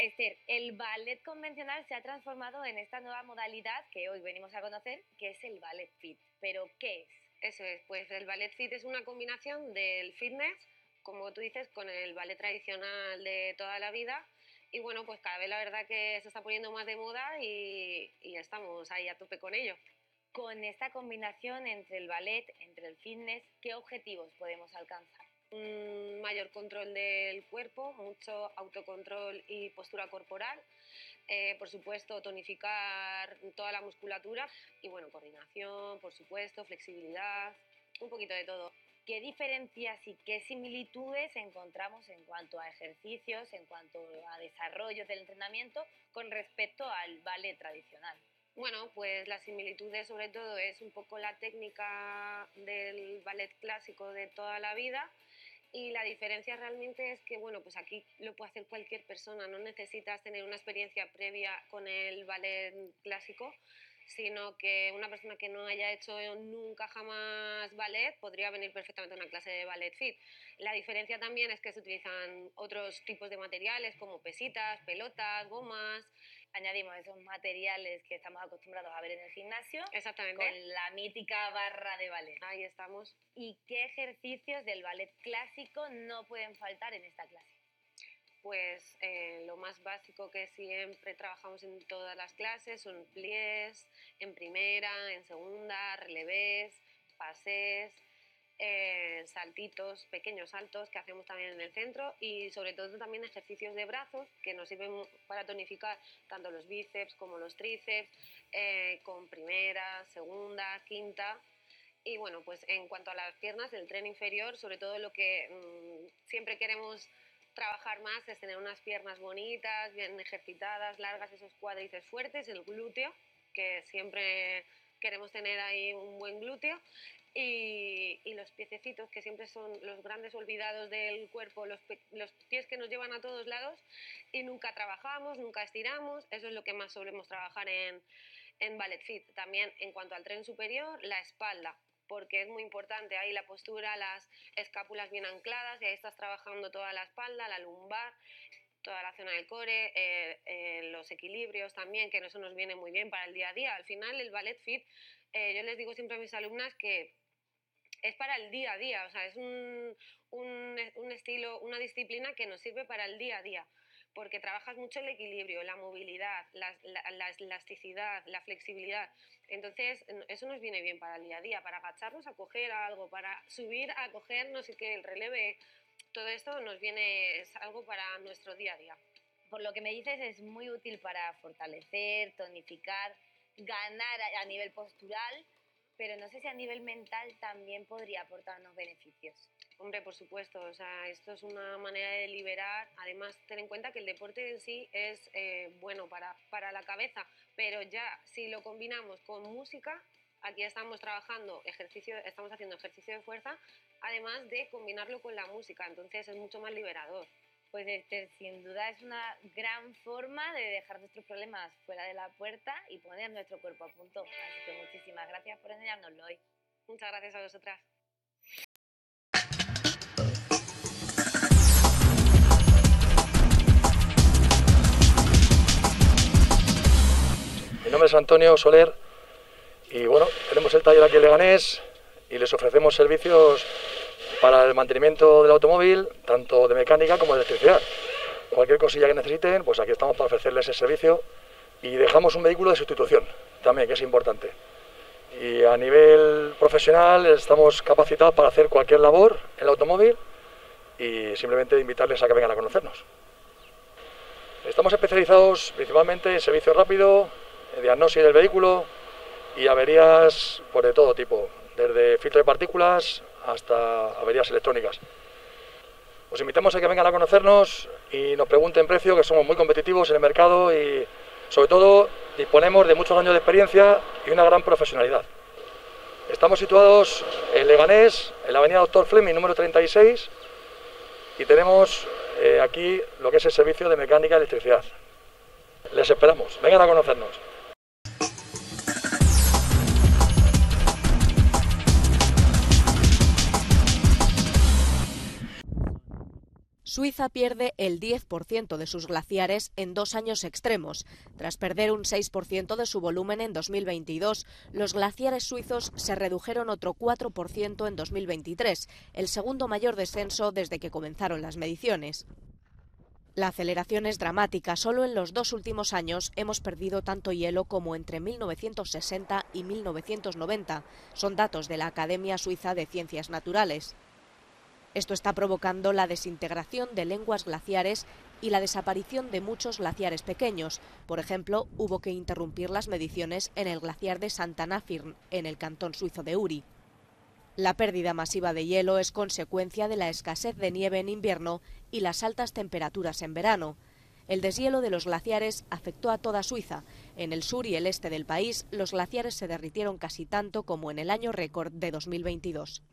Esther, el ballet convencional se ha transformado en esta nueva modalidad que hoy venimos a conocer, que es el ballet fit. ¿Pero qué es? Eso es, pues el ballet fit es una combinación del fitness, como tú dices, con el ballet tradicional de toda la vida. Y bueno, pues cada vez la verdad que se está poniendo más de moda y estamos ahí a tope con ello. Con esta combinación entre el ballet, entre el fitness, ¿qué objetivos podemos alcanzar? Un mayor control del cuerpo, mucho autocontrol y postura corporal. Por supuesto, tonificar toda la musculatura y bueno, coordinación, por supuesto, flexibilidad, un poquito de todo. ¿Qué diferencias y qué similitudes encontramos en cuanto a ejercicios, en cuanto a desarrollo del entrenamiento con respecto al ballet tradicional? Bueno, pues las similitudes sobre todo es un poco la técnica del ballet clásico de toda la vida. Y la diferencia realmente es que, bueno, pues aquí lo puede hacer cualquier persona, no necesitas tener una experiencia previa con el ballet clásico, sino que una persona que no haya hecho nunca jamás ballet podría venir perfectamente a una clase de ballet fit. La diferencia también es que se utilizan otros tipos de materiales como pesitas, pelotas, gomas. Añadimos esos materiales que estamos acostumbrados a ver en el gimnasio. Exactamente. Con la mítica barra de ballet. Ahí estamos. ¿Y qué ejercicios del ballet clásico no pueden faltar en esta clase? Pues lo más básico que siempre trabajamos en todas las clases son pliés, en primera, en segunda, relevés, pasés, saltitos, pequeños saltos que hacemos también en el centro y sobre todo también ejercicios de brazos que nos sirven para tonificar tanto los bíceps como los tríceps con primera, segunda, quinta. Y bueno, pues en cuanto a las piernas del tren inferior, sobre todo lo que siempre queremos trabajar más es tener unas piernas bonitas, bien ejercitadas, largas, esos cuádriceps fuertes, el glúteo, que siempre queremos tener ahí un buen glúteo. Y los piececitos, que siempre son los grandes olvidados del cuerpo, los pies que nos llevan a todos lados y nunca trabajamos, nunca estiramos. Eso es lo que más solemos trabajar en ballet fit. También en cuanto al tren superior, la espalda, porque es muy importante ahí la postura, las escápulas bien ancladas y ahí estás trabajando toda la espalda, la lumbar, toda la zona del core, los equilibrios también, que eso nos viene muy bien para el día a día. Al final el ballet fit, yo les digo siempre a mis alumnas que es para el día a día, o sea, es un estilo, una disciplina que nos sirve para el día a día, porque trabajas mucho el equilibrio, la movilidad, la elasticidad, la flexibilidad. Entonces, eso nos viene bien para el día a día, para agacharnos a coger algo, para subir a coger no sé qué, el releve. Todo esto nos viene, es algo para nuestro día a día. Por lo que me dices, es muy útil para fortalecer, tonificar, ganar a nivel postural, pero no sé si a nivel mental también podría aportarnos beneficios. Hombre, por supuesto, o sea, esto es una manera de liberar. Además, ten en cuenta que el deporte en sí es bueno para la cabeza, pero ya si lo combinamos con música, aquí estamos trabajando estamos haciendo ejercicio de fuerza, además de combinarlo con la música, entonces es mucho más liberador. Pues Esther, sin duda es una gran forma de dejar nuestros problemas fuera de la puerta y poner nuestro cuerpo a punto. Así que muchísimas gracias por enseñárnoslo hoy. Muchas gracias a vosotras. Mi nombre es Antonio Soler y bueno, tenemos el taller aquí en Leganés y les ofrecemos servicios para el mantenimiento del automóvil, tanto de mecánica como de electricidad. Cualquier cosilla que necesiten, pues aquí estamos para ofrecerles ese servicio y dejamos un vehículo de sustitución también, que es importante. Y a nivel profesional estamos capacitados para hacer cualquier labor en el automóvil y simplemente invitarles a que vengan a conocernos. Estamos especializados principalmente en servicio rápido, en diagnosis del vehículo y averías pues, de todo tipo, desde filtro de partículas hasta averías electrónicas. Os invitamos a que vengan a conocernos y nos pregunten precio, que somos muy competitivos en el mercado y sobre todo disponemos de muchos años de experiencia y una gran profesionalidad. Estamos situados en Leganés, en la avenida Doctor Fleming, número 36, y tenemos aquí lo que es el servicio de mecánica y electricidad. Les esperamos, vengan a conocernos. Suiza pierde el 10% de sus glaciares en 2 años extremos. Tras perder un 6% de su volumen en 2022, los glaciares suizos se redujeron otro 4% en 2023, el segundo mayor descenso desde que comenzaron las mediciones. La aceleración es dramática. Solo en los 2 últimos años hemos perdido tanto hielo como entre 1960 y 1990. Son datos de la Academia Suiza de Ciencias Naturales. Esto está provocando la desintegración de lenguas glaciares y la desaparición de muchos glaciares pequeños. Por ejemplo, hubo que interrumpir las mediciones en el glaciar de Santa-Nafirn, en el cantón suizo de Uri. La pérdida masiva de hielo es consecuencia de la escasez de nieve en invierno y las altas temperaturas en verano. El deshielo de los glaciares afectó a toda Suiza. En el sur y el este del país, los glaciares se derritieron casi tanto como en el año récord de 2022.